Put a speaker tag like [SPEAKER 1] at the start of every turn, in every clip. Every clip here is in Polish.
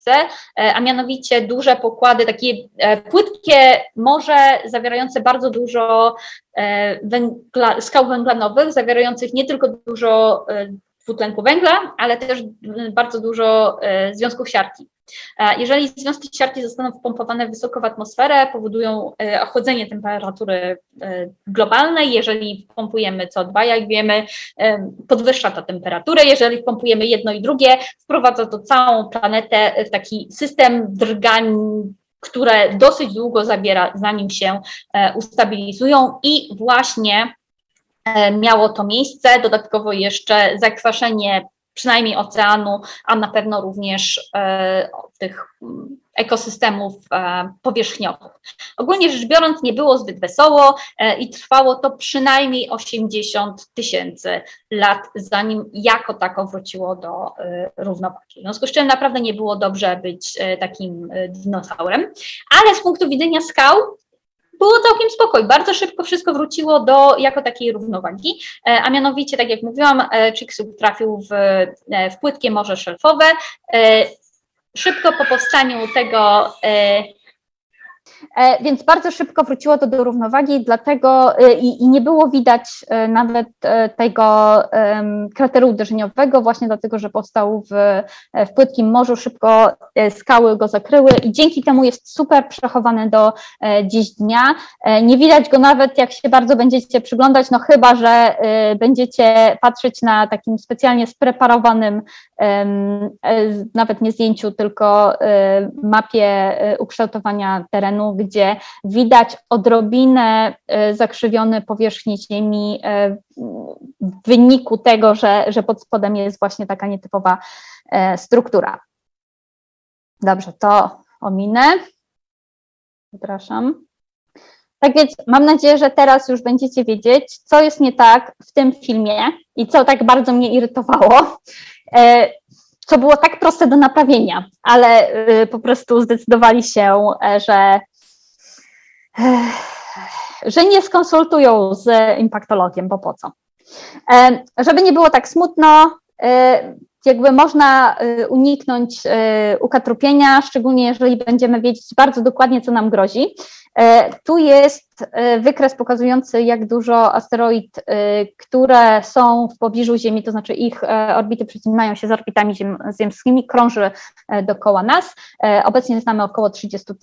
[SPEAKER 1] Arktyce, a mianowicie duże pokłady, takie płytkie morze zawierające bardzo dużo skał węglanowych, zawierających nie tylko dużo dwutlenku węgla, ale też bardzo dużo związków siarki. Jeżeli związki siarki zostaną wpompowane wysoko w atmosferę, powodują ochłodzenie temperatury globalnej. Jeżeli wpompujemy CO2, jak wiemy, podwyższa to temperaturę. Jeżeli wpompujemy jedno i drugie, wprowadza to całą planetę w taki system drgań, które dosyć długo zabiera, zanim się ustabilizują i właśnie miało to miejsce. Dodatkowo jeszcze zakwaszenie przynajmniej oceanu, a na pewno również tych ekosystemów powierzchniowych. Ogólnie rzecz biorąc, nie było zbyt wesoło i trwało to przynajmniej 80 000 lat, zanim jako tako wróciło do równowagi. W związku z czym naprawdę nie było dobrze być takim dinozaurem, ale z punktu widzenia skał było całkiem spokojnie. Bardzo szybko wszystko wróciło do jako takiej równowagi, a mianowicie, tak jak mówiłam, Chicxulub trafił w płytkie morze szelfowe. Szybko po powstaniu tego, więc bardzo szybko wróciło to do równowagi, dlatego i nie było widać nawet tego krateru uderzeniowego, właśnie dlatego, że powstał w płytkim morzu, szybko skały go zakryły i dzięki temu jest super przechowany do dziś dnia. Nie widać go nawet, jak się bardzo będziecie przyglądać, no chyba że będziecie patrzeć na takim specjalnie spreparowanym, nawet nie zdjęciu, tylko mapie ukształtowania terenu, gdzie widać odrobinę zakrzywione powierzchni Ziemi w wyniku tego, że pod spodem jest właśnie taka nietypowa struktura. Dobrze, to ominę. Przepraszam. Tak więc mam nadzieję, że teraz już będziecie wiedzieć, co jest nie tak w tym filmie i co tak bardzo mnie irytowało, co było tak proste do naprawienia, ale po prostu zdecydowali się, że nie skonsultują z impaktologiem, bo po co. Żeby nie było tak smutno, jakby można uniknąć ukatrupienia, szczególnie jeżeli będziemy wiedzieć bardzo dokładnie, co nam grozi. Tu jest wykres pokazujący, jak dużo asteroid, które są w pobliżu Ziemi, to znaczy ich orbity przecinają się z orbitami ziemskimi, krąży dookoła nas. Obecnie znamy około 30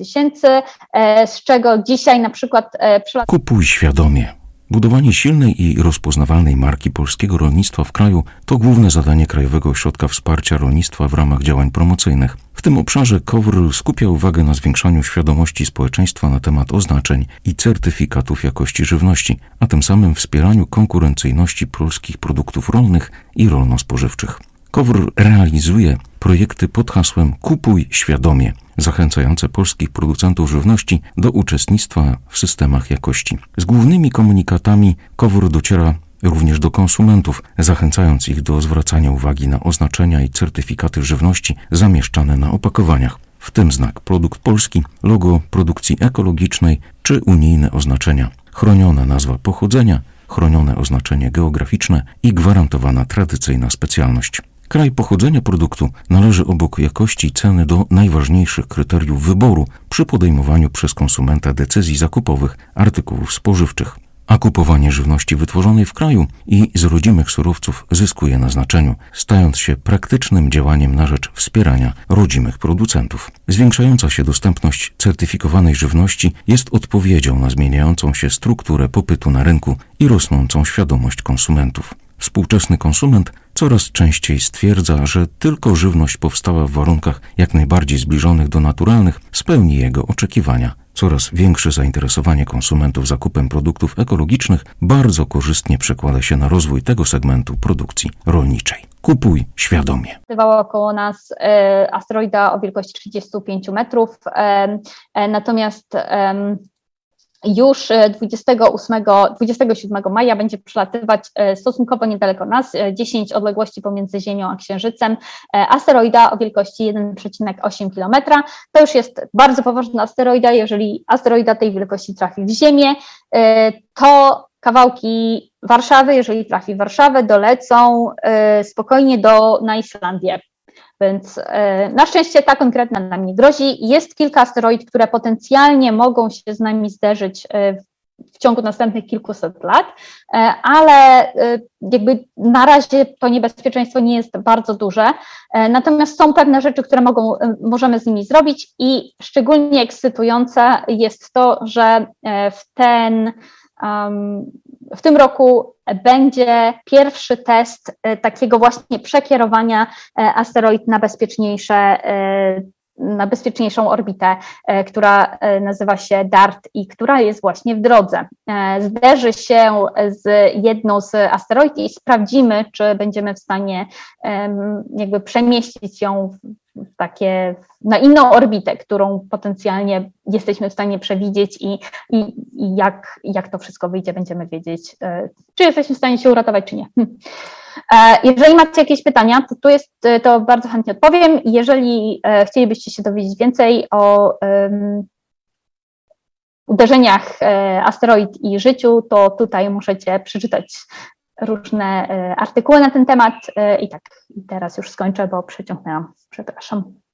[SPEAKER 1] 000, z czego dzisiaj na przykład...
[SPEAKER 2] Kupuj świadomie. Budowanie silnej i rozpoznawalnej marki polskiego rolnictwa w kraju to główne zadanie Krajowego Ośrodka Wsparcia Rolnictwa w ramach działań promocyjnych. W tym obszarze KOWR skupia uwagę na zwiększaniu świadomości społeczeństwa na temat oznaczeń i certyfikatów jakości żywności, a tym samym wspieraniu konkurencyjności polskich produktów rolnych i rolno-spożywczych. KOWR realizuje projekty pod hasłem Kupuj świadomie, zachęcające polskich producentów żywności do uczestnictwa w systemach jakości. Z głównymi komunikatami KOWR dociera również do konsumentów, zachęcając ich do zwracania uwagi na oznaczenia i certyfikaty żywności zamieszczane na opakowaniach, w tym znak produkt polski, logo produkcji ekologicznej czy unijne oznaczenia, chroniona nazwa pochodzenia, chronione oznaczenie geograficzne i gwarantowana tradycyjna specjalność. Kraj pochodzenia produktu należy obok jakości i ceny do najważniejszych kryteriów wyboru przy podejmowaniu przez konsumenta decyzji zakupowych artykułów spożywczych. A kupowanie żywności wytworzonej w kraju i z rodzimych surowców zyskuje na znaczeniu, stając się praktycznym działaniem na rzecz wspierania rodzimych producentów. Zwiększająca się dostępność certyfikowanej żywności jest odpowiedzią na zmieniającą się strukturę popytu na rynku i rosnącą świadomość konsumentów. Współczesny konsument coraz częściej stwierdza, że tylko żywność powstała w warunkach jak najbardziej zbliżonych do naturalnych spełni jego oczekiwania. Coraz większe zainteresowanie konsumentów zakupem produktów ekologicznych bardzo korzystnie przekłada się na rozwój tego segmentu produkcji rolniczej. Kupuj świadomie.
[SPEAKER 1] Znajdowała około nas asteroida o wielkości 35 metrów, natomiast już 27 maja będzie przelatywać stosunkowo niedaleko nas, 10 odległości pomiędzy Ziemią a Księżycem, asteroida o wielkości 1,8 km. To już jest bardzo poważna asteroida. Jeżeli asteroida tej wielkości trafi w Ziemię, to kawałki Warszawy, jeżeli trafi w Warszawę, dolecą spokojnie na Islandię. Więc na szczęście ta konkretna nam nie grozi. Jest kilka asteroid, które potencjalnie mogą się z nami zderzyć w ciągu następnych kilkuset lat, ale jakby na razie to niebezpieczeństwo nie jest bardzo duże, natomiast są pewne rzeczy, które możemy z nimi zrobić i szczególnie ekscytujące jest to, że w tym roku będzie pierwszy test takiego właśnie przekierowania asteroid na bezpieczniejszą orbitę, która nazywa się DART i która jest właśnie w drodze. Zderzy się z jedną z asteroid i sprawdzimy, czy będziemy w stanie jakby przemieścić ją na inną orbitę, którą potencjalnie jesteśmy w stanie przewidzieć i jak to wszystko wyjdzie, będziemy wiedzieć, czy jesteśmy w stanie się uratować, czy nie. Jeżeli macie jakieś pytania, to bardzo chętnie odpowiem. Jeżeli chcielibyście się dowiedzieć więcej o uderzeniach asteroid i życiu, to tutaj możecie przeczytać różne artykuły na ten temat. I tak, teraz już skończę, bo przeciągnęłam. Przepraszam.